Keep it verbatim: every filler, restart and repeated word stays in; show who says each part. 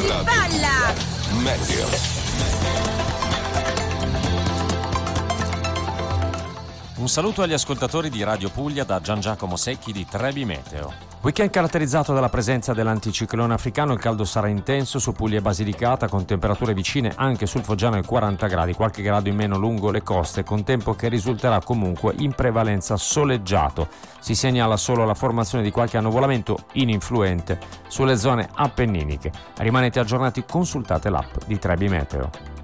Speaker 1: balla!
Speaker 2: Meteo.
Speaker 3: Un saluto agli ascoltatori di Radio Puglia da Gian Giacomo Secchi di Trebi Meteo. Weekend caratterizzato dalla presenza dell'anticiclone africano, il caldo sarà intenso su Puglia e Basilicata con temperature vicine anche sul Foggiano ai quaranta gradi, qualche grado in meno lungo le coste, con tempo che risulterà comunque in prevalenza soleggiato. Si segnala solo la formazione di qualche annuvolamento ininfluente sulle zone appenniniche. Rimanete aggiornati, consultate l'app di Trebi Meteo.